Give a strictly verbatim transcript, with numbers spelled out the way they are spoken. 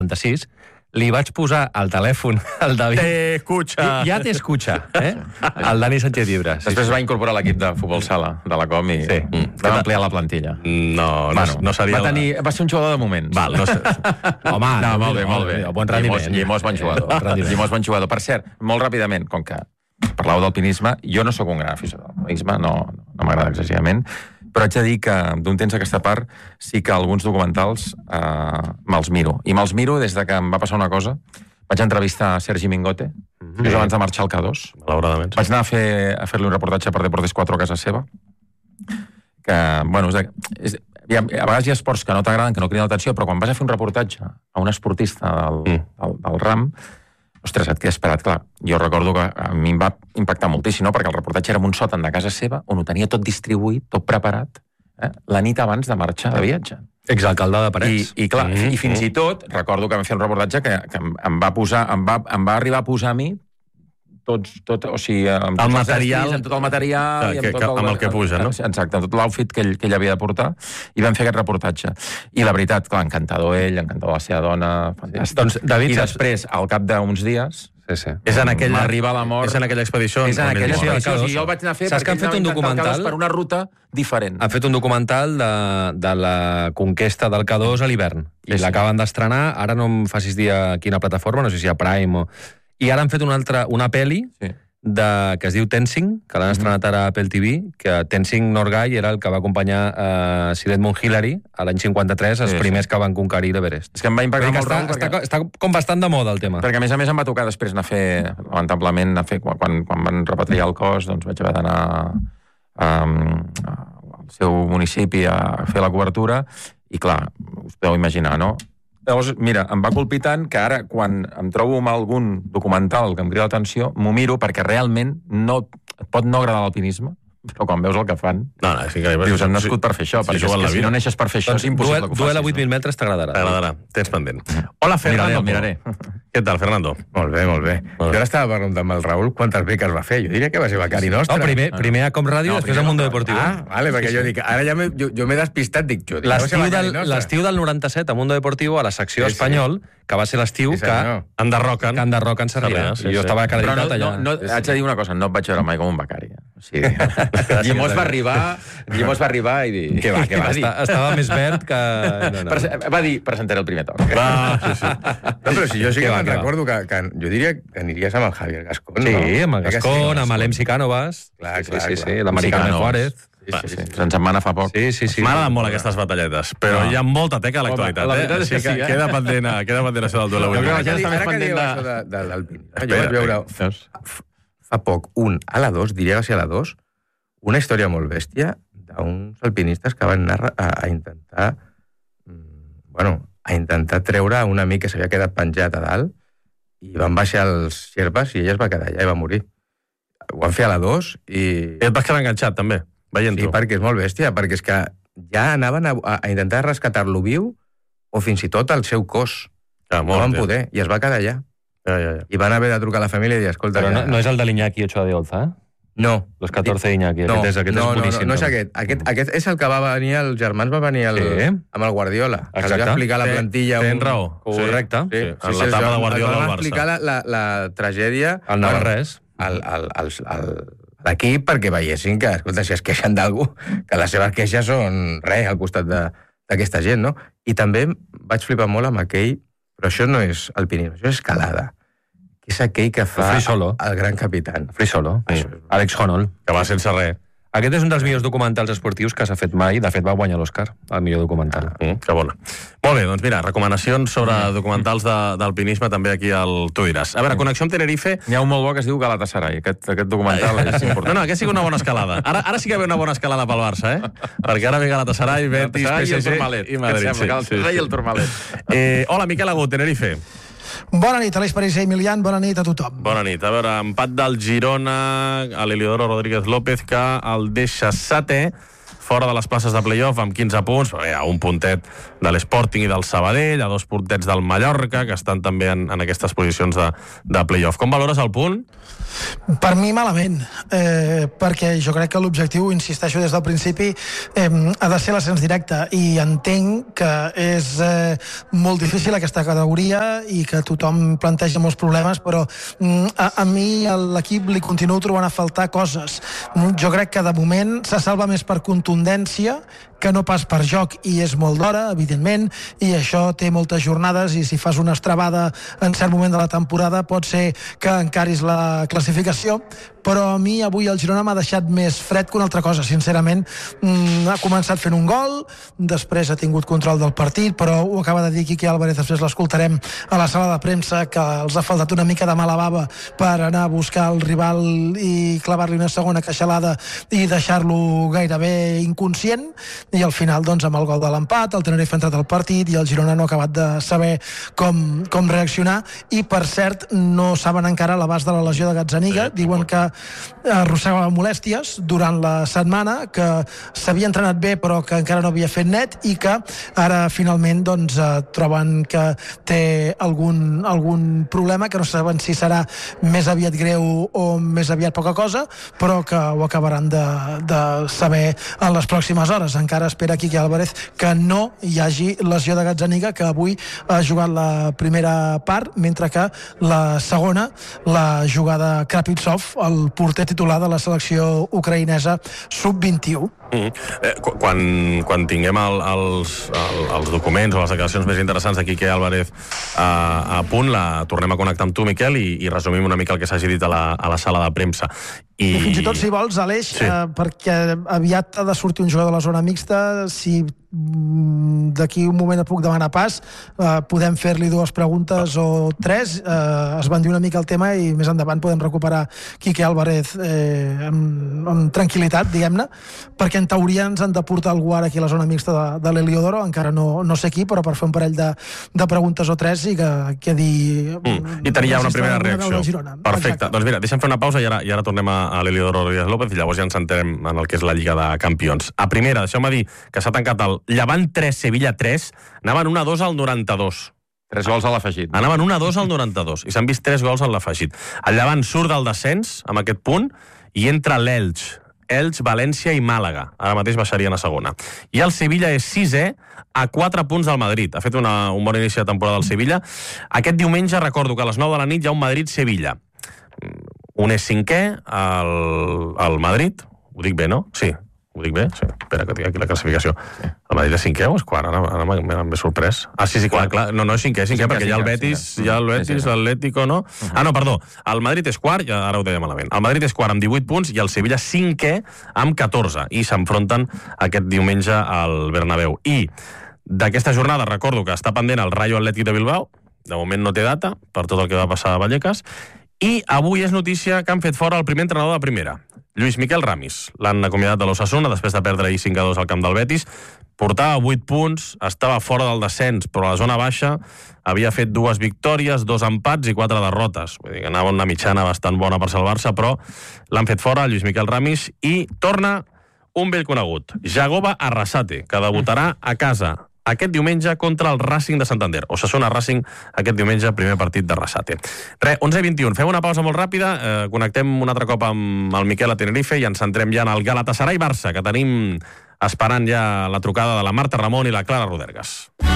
noranta-sis, li vaig posar al telèfon al David... Te escucha. Ja t'escucha, eh? El Dani Sánchez Llibres. Després va incorporar l'equip de futbol sala de la Com i Sí. va ampliar la plantilla. No, no, Bueno, no seria... va, tenir, va ser un jugador de moments. Val, no sé. Home, No, molt bé, molt bé. Bon rendiment. Llimós, Llimós bon jugador. Llimós bon jugador. Per cert, molt ràpidament, com que parlàveu d'alpinisme, jo no sóc un gran aficionat d'alpinisme, no, no m'agrada excessivament, però haig de dir que d'un temps a aquesta part sí que alguns documentals eh, me'ls miro. I me'ls miro des de que em va passar una cosa. Vaig entrevistar Sergi Mingote, mm-hmm. just abans de marxar al K dos. Malauradament. Vaig anar a, fer, a fer-li un reportatge per Deportes quatre a casa seva, que, bueno, és de, és, hi ha, a vegades hi ha esports que no t'agraden, que no criden l'atenció, però quan vas a fer un reportatge a un esportista del, mm. del, del RAM, ostres, et quedes parat, clar. Jo recordo que a mi em va impactar moltíssim, no? Perquè el reportatge era en un sòtan de casa seva, on ho tenia tot distribuït, tot preparat, eh? la nit abans de marxar de viatge. Exalcalde de Parets. I, i clar, Mm-hmm. i fins i tot, recordo que vam fer un reportatge que, que em, em va posar, em va, em va arribar a posar a mi tots, tot, o sigui, amb El tots material- estris, amb tot el material... Clar, i que- amb, tot que- amb el que puja, no? Exacte, amb tot l'outfit que ell, que ell havia de portar, i vam fer aquest reportatge. I la veritat, clar, encantador ell, encantador la seva dona, fantàstic. Doncs, David, I saps- després, al cap d'uns dies, Sí, sí. És en aquella... m'arriba la mort. És en aquella expedició... és en on ell aquella mor. situació, K dos. i jo el vaig anar a fer Saps que han perquè fet un ell anava a intentar documental? per una ruta diferent. Han fet un documental de, de la conquesta del K dos a l'hivern. I Sí, sí. l'acaben d'estrenar, ara no em facis dir a quina plataforma, no sé si a Prime o... I ara han fet una altra, una pel·li Sí. de, que es diu Tenzing, que l'han estrenat ara a Apple T V, que Tenzing Norgay era el que va acompanyar uh, Silet Monghilary a l'any cinquanta-tres, els Sí, sí. primers que van conquerir l'Everest. És que em va impactar Vull dir que molt, està, Raül, està, perquè... està com bastant de moda el tema. Perquè, a més a més, em va tocar després anar a fer, lamentablement, anar a fer, quan, quan, quan van repatriar el cos, doncs vaig haver d'anar um, al seu municipi a fer la cobertura, i clar, us podeu imaginar, no? Llavors, mira, em va colpir tant que ara, quan em trobo amb algun documental que em crida l'atenció, m'ho miro perquè realment no, et pot no agradar l'alpinisme, però quan veus el que fan, No, no, és increïble. dius, han nascut per fer això, Sí, perquè juguen és la que si vida. no neixes per fer això, Doncs és impossible duel, que ho duel a facis. vuit mil metres t'agradarà. T'agradarà, tens pendent. Hola, Fernando. Miraré, Polo. miraré. Què tal, Fernando? Molt bé, molt bé. Molt bé. Jo ara estava parlant amb el Raül quantes beques va fer. Jo diria que va ser becari nostre. No, primer, primer a Com Ràdio, No, després primer a Mundo a- Deportivo. Ah, vale, perquè jo dic... Ara ja m'he- jo, jo m'he despistat, dic, jo dic, no va ser L'estiu becari del, nostre. l'estiu del noranta-set a Mundo Deportivo, a la secció Sí, sí. espanyol, que va ser l'estiu Sí, que senyor. Enderroquen. que enderroquen Sarrià. Sarrià, sí, I jo sí. estava Però acreditat no, allà. no, no, haig de dir una cosa, no et vaig veure mai com un becari. O sigui, Llimós va arribar, Llimós va arribar i dir... Que va, que va, dir? està, estava més verd que... No, no. Prese- Va dir, presentaré el primer torn. Va, sí, sí. No, però si jo sí Que que va, me'n que va. recordo que, que jo diria que aniries amb el Javier Gascón, Sí, no? amb el Eh que Gascón, sí? amb l'Emsi Cánovas. Clar, sí, clar, sí, clar. sí, l'americà de Cánovas. Juárez. Sí, sí, sí. Sant Setmana fa poc. Sí, sí, sí. M'agraden molt aquestes batalletes, però No. hi ha molta teca a l'actualitat. Home, la Eh? veritat és Així que sí, eh? queda pendent, a- queda pendent això del duel avui. Jo crec que Ara ja que, està més ara que pendent dieu de- això de, de l'alpinisme, jo Espera, vaig veure veus? f- fa poc un a la dos, diria que sí a la dos, una història molt bèstia d'uns alpinistes que van anar a, a intentar mm, bueno, a intentar treure un amic que s'havia quedat penjat a dalt i van baixar els xerpes i ell es va quedar allà i va morir. Ho van fer a la dos i... I et vas quedar enganxat, també, veient-ho. Sí, perquè és molt bèstia, perquè és que ja anaven a, a intentar rescatar-lo viu o fins i tot el seu cos. Ja, No molt, van ja. poder, i es va quedar allà. Ja, ja, ja. I van haver de trucar a la família i dir, escolta... Però no, ja- no és el de l'Iñaki Ochoa de Olza, eh? No. Los catorze d'Iñaki. No, Aquest és, aquest no, és no, boníssim. no, no és també. aquest. aquest. Aquest és el que va venir, els germans va venir el, Sí. amb el Guardiola. Que els Exacte. va explicar la Té- plantilla... tens un- raó. Correcte. Sí, en l'etapa de Guardiola el al va Barça. explicar la, la, la tragèdia... El Navarrés. Al, al, al, al, a l'equip perquè veiessin que, escolta, si es queixen d'algú, que les seves queixes són res al costat de- d'aquesta gent, no? I també vaig flipar molt amb aquell... Però això no és alpinisme, això és escalada. Que és aquell que fa Free solo. el gran capitán. Free solo. Sí. Àlex Honnold. Que va sense res. Aquest és un dels millors documentals esportius que s'ha fet mai. De fet, va guanyar l'Oscar, el millor documental. Mm, que bona. Molt bé, doncs mira, recomanacions sobre documentals de- d'alpinisme també aquí al Tu diràs. A veure, connexió amb Tenerife... N'hi ha un molt bo que es diu Galatasaray. Aquest, aquest documental és important. No, no, aquest sí que una bona escalada. Ara, ara sí que ve una bona escalada pel Barça, eh? Perquè ara ve Galatasaray, Betis, Galatasaray i el P S G Tourmalet. i Madrid. Què et sembla? Galatasaray i el Tourmalet. Eh, hola, Miquel Agut, Tenerife. Bona nit, Aleix París i Emilian, bona nit a tothom. Bona nit. A veure, empat del Girona, a l'Eliodoro Rodríguez López, que el deixa setè. fora de les places de play-off amb quinze punts, hi ha un puntet de l'Sporting i del Sabadell, a dos puntets del Mallorca, que estan també en, en aquestes posicions de, de play-off. Com valores el punt? Per mi malament, eh, perquè jo crec que l'objectiu, insisteixo des del principi, eh, ha de ser l'ascens directe, i entenc que és eh, molt difícil aquesta categoria i que tothom planteja molts problemes, però mm, a, a mi a l'equip li continuo trobant a faltar coses. Mm, jo crec que de moment se salva més per contundència que no pas per joc, i és molt d'hora, evidentment, i això té moltes jornades, i si fas una estrabada en cert moment de la temporada pot ser que encaris la classificació, però a mi avui el Girona m'ha deixat més fred que una altra cosa, sincerament. Mm, ha començat fent un gol, després ha tingut control del partit, però ho acaba de dir Quique Álvarez, després l'escoltarem a la sala de premsa, que els ha faltat una mica de mala bava per anar a buscar el rival i clavar-li una segona queixalada i deixar-lo gairebé inconscient, i al final, doncs, amb el gol de l'empat, el Tenerife ha entrat al partit i el Girona no ha acabat de saber com, com reaccionar, i per cert no saben encara l'abast de la lesió de Gazzaniga. Sí, diuen que arrossegava molèsties durant la setmana, que s'havia entrenat bé però que encara no havia fet net, i que ara finalment doncs, eh, troben que té algun, algun problema, que no saben si serà més aviat greu o més aviat poca cosa, però que ho acabaran de, de saber en les pròximes hores. Encara espera Quique Álvarez que no hi hagi lesió de Gazzaniga, que avui ha jugat la primera part, mentre que la segona l'ha jugada Krapitsov, el porter titular de la selecció ucraïnesa sub vint-i-u. Mm. Eh, quan, quan tinguem el, els, el, els documents o les declaracions més interessants de Quique Álvarez a, a punt, la tornem a connectar amb tu, Miquel, i, i resumim una mica el que s'hagi dit a la, a la sala de premsa. I... I fins i tot, si vols, Aleix, sí. eh, perquè aviat ha de sortir un jugador de la zona mixta, si d'aquí un moment et puc demanar pas, eh, podem fer-li dues preguntes o tres, eh, es van dir una mica el tema i més endavant podem recuperar Quique Álvarez eh, amb, amb tranquil·litat, diguem-ne, perquè en teoria ens han de portar algú ara aquí a la zona mixta de, de l'Heliodoro, encara no, no sé qui, però per fer un parell de, de preguntes o tres i que quedi... Mm. I tenir ja una primera reacció. Perfecte. Exacte. Doncs mira, deixem fer una pausa i ara, i ara tornem a, a l'Heliodoro Rodríguez López i llavors ja ens entrem en el que és la Lliga de Campions. A primera, deixeu-me dir que s'ha tancat el Llevant tres, Sevilla tres, anaven un a dos al noranta-dos. Tres gols a l'afegit. Anaven un a dos al noranta-dos, i s'han vist tres gols a l'afegit. El Llevant surt del descens, amb aquest punt, i entra l'Elx. Elx, València i Màlaga. Ara mateix baixarien a segona. I el Sevilla és sisè a quatre punts del Madrid. Ha fet una, un bon inici de temporada del Sevilla. Aquest diumenge recordo que a les nou de la nit hi ha un Madrid-Sevilla. Un és cinquè, el, el Madrid. Ho dic bé, no? Sí. Ho dic bé? Sí. Espera, que tinc aquí la classificació. Sí. El Madrid és cinquè o és quart? Ara, ara m'he sorprès. Ah, sí, sí, clar, clar. No, no és cinquè, és cinquè, perquè hi ha el Betis, hi ha el Betis, l'Atlético, no? Uh-huh. Ah, no, perdó. El Madrid és quart, ja ara ho deia malament. El Madrid és quart amb divuit punts i el Sevilla cinquè amb catorze. I s'enfronten aquest diumenge al Bernabéu. I d'aquesta jornada recordo que està pendent el Rayo Atlètic de Bilbao. De moment no té data, per tot el que va passar a Vallecas. I avui és notícia que han fet fora el primer entrenador de primera. Lluís Miquel Ramis. L'han acomiadat de l'Osasuna després de perdre ahir cinc a dos al camp del Betis. Portava vuit punts, estava fora del descens, però a la zona baixa havia fet dues victòries, dos empats i quatre derrotes. Vull dir que anava una mitjana bastant bona per salvar-se, però l'han fet fora, Lluís Miquel Ramis, i torna un vell conegut, Jagoba Arrasate, que debutarà a casa aquest diumenge contra el Racing de Santander. Osasuna Racing aquest diumenge, primer partit de Arrasate. Re, onze i vint-i-u. Fem una pausa molt ràpida, eh, connectem un altre cop amb el Miquel a Tenerife i ens centrem ja en el Galatasaray Barça, que tenim esperant ja la trucada de la Marta Ramon i la Clara Rodergas.